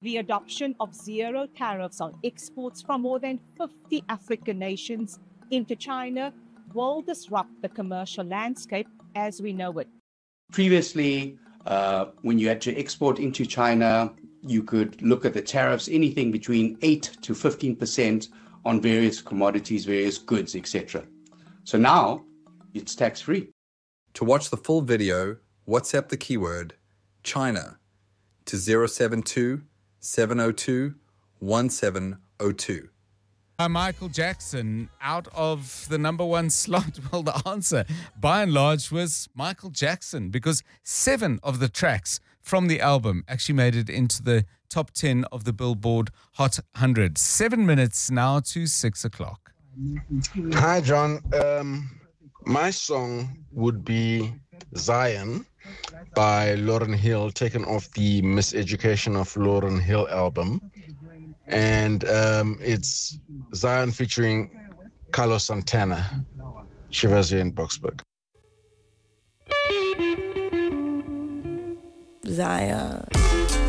The adoption of zero tariffs on exports from more than 50 African nations into China will disrupt the commercial landscape as we know it. Previously, when you had to export into China, you could look at the tariffs, anything between 8 to 15% on various commodities, various goods, etc. So now it's tax-free. To watch the full video, WhatsApp the keyword China to 072 702 1702. Michael Jackson out of the number one slot. Well, the answer, by and large, was Michael Jackson, because 7 of the tracks from the album actually made it into the top 10 of the Billboard Hot 100. 7 minutes now to 6 o'clock. Hi, John. My song would be Zion by Lauryn Hill, taken off the Miseducation of Lauryn Hill album. And it's Zion featuring Carlos Santana, Shivazi in Boxburg. Zion.